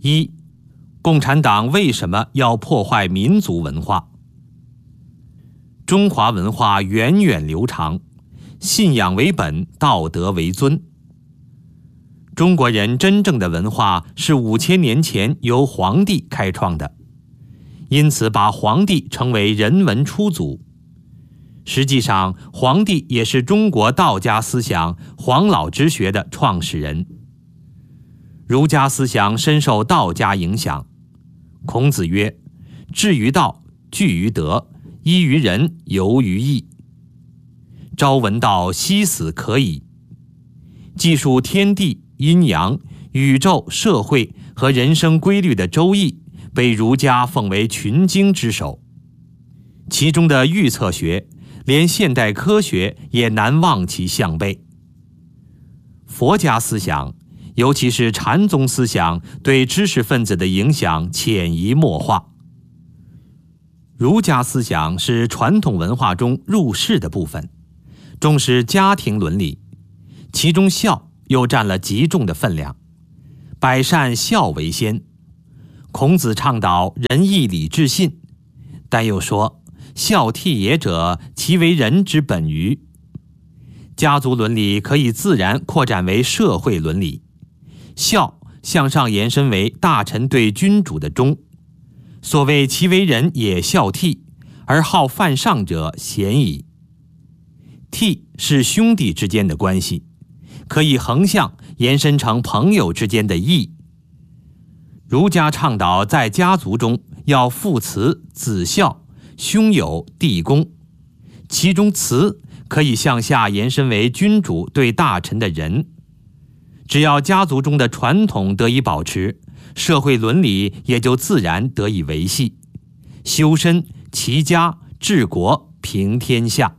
一、共产党为什么要破坏民族文化？中华文化源远流长，信仰为本，道德为尊。中国人真正的文化是5000年前由黄帝开创的，因此把黄帝称为人文初祖。实际上，黄帝也是中国道家思想黄老之学的创始人。儒家思想深受道家影响。孔子曰：至于道，据于德，依于仁，游于义。朝闻道，夕死可矣。记述天地、阴阳、宇宙、社会和人生规律的《周易》被儒家奉为群经之首，其中的预测学连现代科学也难望其项背。佛家思想，尤其是禅宗思想，对知识分子的影响潜移默化。儒家思想是传统文化中入世的部分，重视家庭伦理，其中孝又占了极重的分量，百善孝为先。孔子倡导仁义礼智信，但又说孝悌也者，其为人之本于。家族伦理可以自然扩展为社会伦理，孝向上延伸为大臣对君主的忠。所谓其为人也孝悌，而好犯上者贤矣。悌是兄弟之间的关系，可以横向延伸成朋友之间的义。儒家倡导在家族中要父慈子孝，兄友弟恭，其中慈可以向下延伸为君主对大臣的仁。只要家族中的传统得以保持，社会伦理也就自然得以维系，修身齐家治国平天下。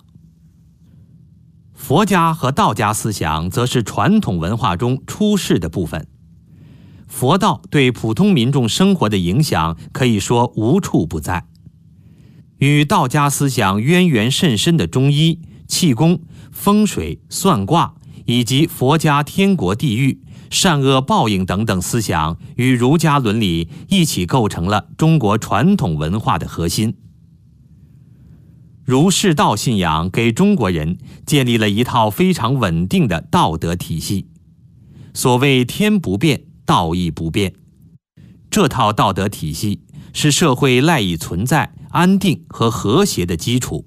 佛家和道家思想则是传统文化中出世的部分。佛道对普通民众生活的影响可以说无处不在。与道家思想渊源甚深的中医、气功、风水、算卦，以及佛家天国地狱、善恶报应等等思想，与儒家伦理一起构成了中国传统文化的核心。儒释道信仰给中国人建立了一套非常稳定的道德体系。所谓天不变，道义不变。这套道德体系是社会赖以存在、安定和和谐的基础。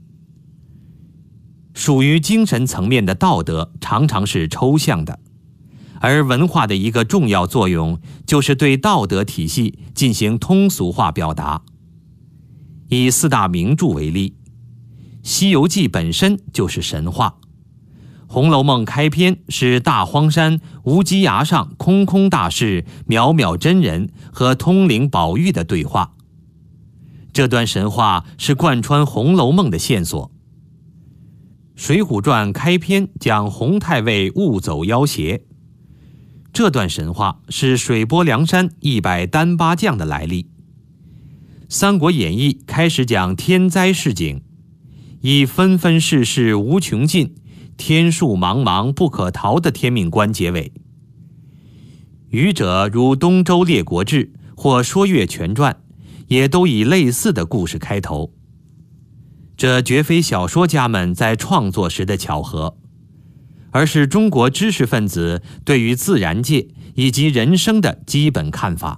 属于精神层面的道德常常是抽象的，而文化的一个重要作用就是对道德体系进行通俗化表达。以4大名著为例，《西游记》本身就是神话，《红楼梦》开篇是大荒山无稽崖上空空大士渺渺真人和通灵宝玉的对话，这段神话是贯穿《红楼梦》的线索。《水浒传》开篇讲洪太尉误走要挟，这段神话是水泊梁山100单八将的来历。《三国演义》开始讲天灾示警，以纷纷世事无穷尽，天数茫茫不可逃的天命观结尾。愚者如《东周列国志》或《说岳全传》，也都以类似的故事开头。这绝非小说家们在创作时的巧合，而是中国知识分子对于自然界以及人生的基本看法。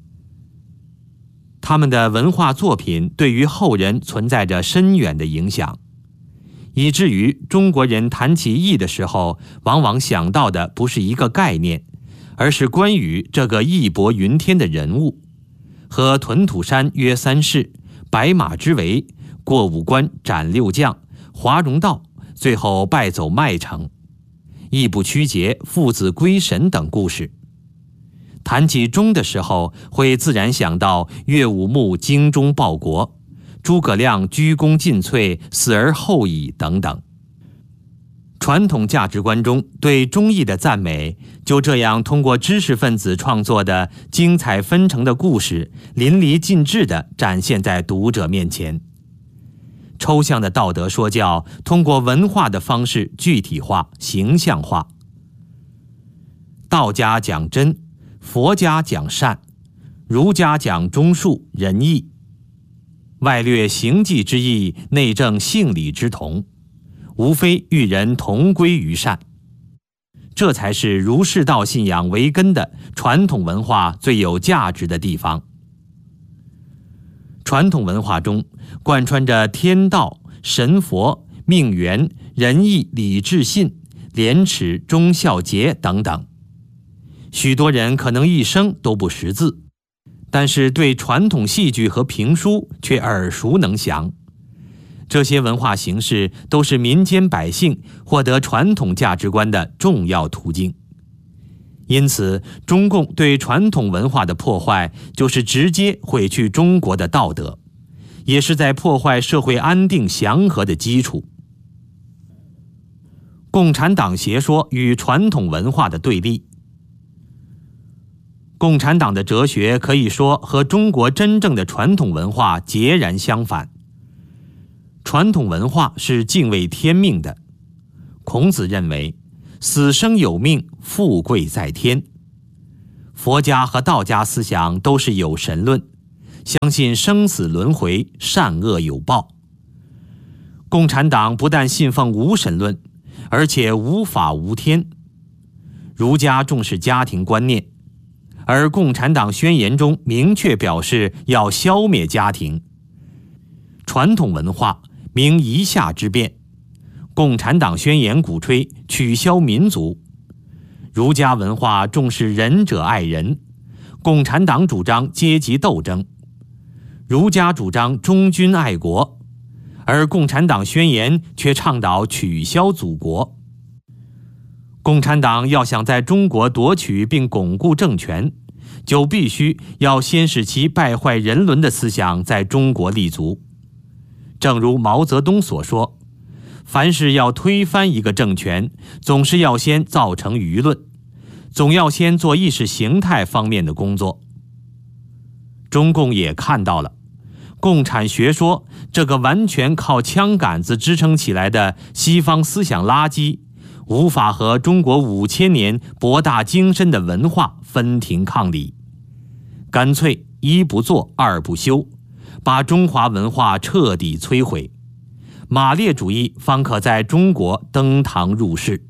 他们的文化作品对于后人存在着深远的影响，以至于中国人谈起义的时候，往往想到的不是一个概念，而是关于这个义薄云天的人物，和屯土山约3世、白马之围、过五关斩6将、华容道，最后败走麦城、义不屈节、父子归神等故事。谈起忠的时候，会自然想到岳武穆精忠报国、诸葛亮鞠躬尽瘁、死而后已等等。传统价值观中对忠义的赞美，就这样通过知识分子创作的精彩纷呈的故事，淋漓尽致地展现在读者面前。抽象的道德说教通过文化的方式具体化、形象化。道家讲真，佛家讲善， 儒家讲忠恕仁义，外略行迹之意，内正性理之同，无非与人同归于善。这才是儒释道信仰为根的传统文化最有价值的地方。传统文化中贯穿着天道、神佛、命缘、仁义、礼智信、廉耻、忠孝节等等。许多人可能一生都不识字，但是对传统戏剧和评书却耳熟能详。这些文化形式都是民间百姓获得传统价值观的重要途径。因此，中共对传统文化的破坏，就是直接毁去中国的道德，也是在破坏社会安定祥和的基础。共产党学说与传统文化的对立。共产党的哲学可以说和中国真正的传统文化截然相反。传统文化是敬畏天命的。孔子认为死生有命，富贵在天。佛家和道家思想都是有神论，相信生死轮回，善恶有报。共产党不但信奉无神论，而且无法无天。儒家重视家庭观念，而共产党宣言中明确表示要消灭家庭。传统文化明夷夏之变，共产党宣言鼓吹取消民族。儒家文化重视仁者爱人，共产党主张阶级斗争。儒家主张忠君爱国，而共产党宣言却倡导取消祖国。共产党要想在中国夺取并巩固政权，就必须要先使其败坏人伦的思想在中国立足。正如毛泽东所说，凡是要推翻一个政权，总是要先造成舆论，总要先做意识形态方面的工作。中共也看到了，共产学说这个完全靠枪杆子支撑起来的西方思想垃圾，无法和中国5000年博大精深的文化分庭抗礼，干脆一不做二不休，把中华文化彻底摧毁，马列主义方可在中国登堂入室。